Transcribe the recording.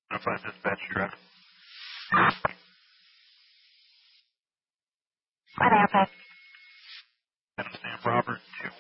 Identify dispatch truck. What happened? Sam Robert 2